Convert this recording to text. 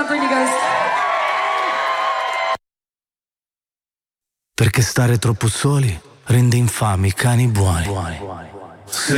Quindi guys. Perché stare troppo soli rende infami i cani buoni.